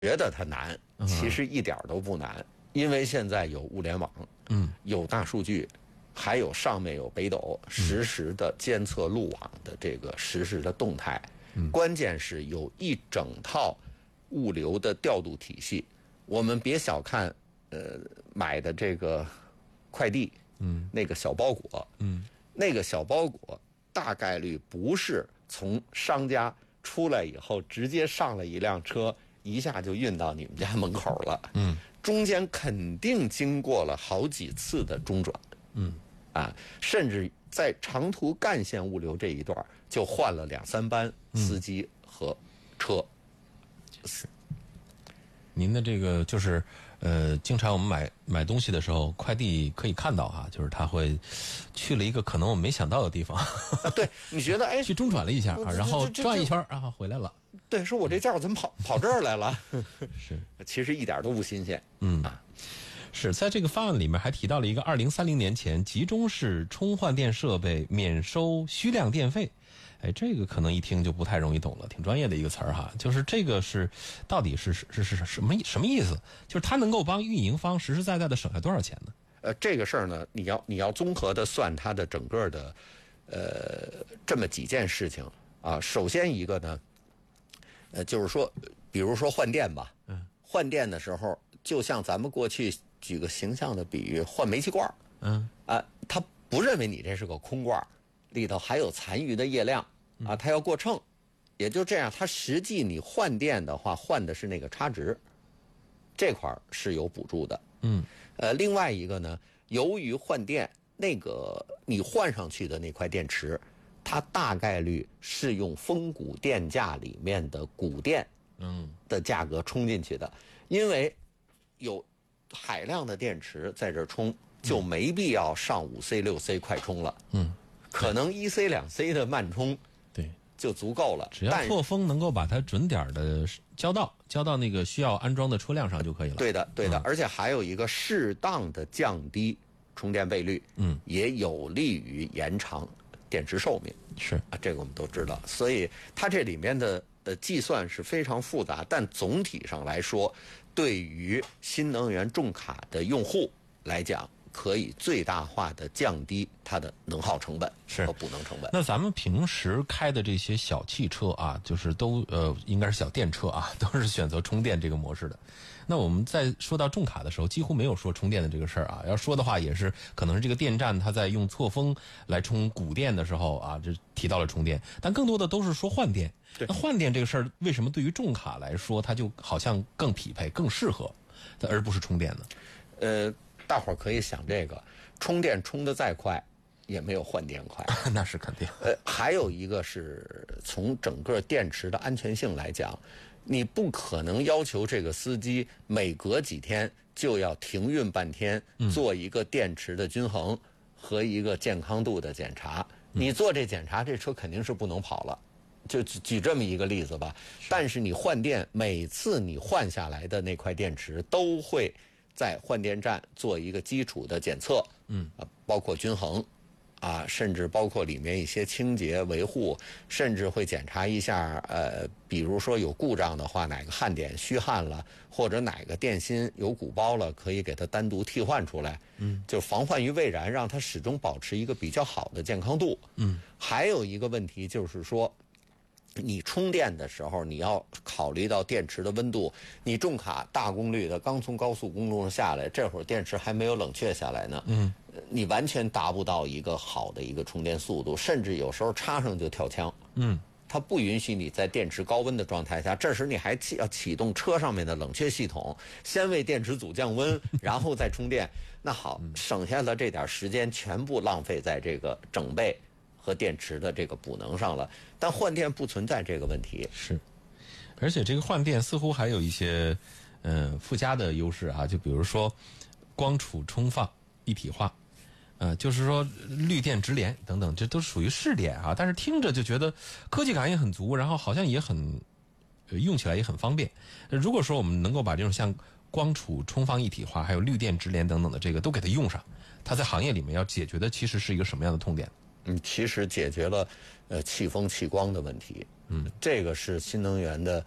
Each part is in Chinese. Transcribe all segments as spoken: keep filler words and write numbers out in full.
觉得它难，其实一点都不难，因为现在有物联网，嗯，有大数据，还有上面有北斗实时的监测路网的这个实时的动态，嗯，关键是有一整套物流的调度体系。我们别小看呃买的这个快递，嗯，那个小包裹，嗯，那个小包裹大概率不是从商家出来以后直接上了一辆车，一下就运到你们家门口了。嗯，中间肯定经过了好几次的中转。嗯，啊，甚至在长途干线物流这一段就换了两三班司机和车。 是。您的这个就是呃，经常我们买买东西的时候，快递可以看到哈，就是他会去了一个可能我们没想到的地方。 啊、对，你觉得哎， 去中转了一下，然后转一圈，然后回来了。 对，说我这件怎么跑跑这儿来了？ 是， 其实一点都不新鲜。 嗯啊，是在这个方案里面还提到了一个二零三零年前集中式充换电设备免收虚量电费。哎，这个可能一听就不太容易懂了，挺专业的一个词儿哈。就是这个是到底是是是是什么什么意思？就是它能够帮运营方实实在在的省下多少钱呢？ 呃，这个事儿呢，你要你要综合的算它的整个的呃这么几件事情啊。首先一个呢，呃，就是说，比如说换电吧，嗯，换电的时候，就像咱们过去举个形象的比喻，换煤气罐，嗯啊，他不认为你这是个空罐，里头还有残余的液量啊，它要过秤，也就这样，它实际你换电的话，换的是那个差值，这块是有补助的。嗯，呃，另外一个呢，由于换电那个你换上去的那块电池，它大概率是用峰谷电价里面的谷电嗯的价格充进去的，因为有海量的电池在这充，就没必要上五 C 六 C 快充了。嗯。可能一 C 两 C 的慢充， 对， 就足够了。 只要错峰能够把它准点的交到交到那个需要安装的车辆上就可以了。 对的，对的。嗯、而且还有一个适当的降低充电倍率，嗯，也有利于延长电池寿命。 是啊，这个我们都知道。所以它这里面的的计算是非常复杂，但总体上来说，对于新能源重卡的用户来讲，可以最大化的降低它的能耗成本和补能成本。 那咱们平时开的这些小汽车啊，就是都呃应该是小电车啊，都是选择充电这个模式的。那我们在说到重卡的时候，几乎没有说充电的这个事儿啊。要说的话，也是可能是这个电站它在用错峰来充谷电的时候啊，这提到了充电，但更多的都是说换电。那换电这个事儿，为什么对于重卡来说，它就好像更匹配、更适合，而不是充电呢？ 呃。大伙儿可以想这个，充电充得再快，也没有换电快。 那是肯定。 呃，还有一个是从整个电池的安全性来讲，你不可能要求这个司机每隔几天就要停运半天，做一个电池的均衡和一个健康度的检查。嗯、你做这检查，这车肯定是不能跑了。就举举这么一个例子吧。但是你换电，每次你换下来的那块电池都会在换电站做一个基础的检测，嗯，啊，包括均衡，啊，甚至包括里面一些清洁维护，甚至会检查一下，呃，比如说有故障的话，哪个焊点虚焊了，或者哪个电芯有鼓包了，可以给它单独替换出来，嗯，就防患于未然，让它始终保持一个比较好的健康度，嗯，还有一个问题就是说，你充电的时候，你要考虑到电池的温度。你重卡大功率的刚从高速公路上下来，这会儿电池还没有冷却下来呢。嗯，你完全达不到一个好的一个充电速度，甚至有时候插上就跳枪。嗯，它不允许你在电池高温的状态下，这时你还启要启动车上面的冷却系统，先为电池组降温，然后再充电。那好，省下了这点时间，全部浪费在这个整备和电池的这个补能上了，但换电不存在这个问题。 是，而且这个换电似乎还有一些嗯、呃、附加的优势啊，就比如说光储充放一体化，呃，就是说绿电直连等等，这都属于试点啊。但是听着就觉得科技感也很足，然后好像也很、呃、用起来也很方便。如果说我们能够把这种像光储充放一体化，还有绿电直连等等的这个都给它用上，它在行业里面要解决的其实是一个什么样的痛点？ 嗯，其实解决了呃气风气光的问题。嗯，这个是新能源的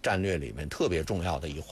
战略里面特别重要的一环。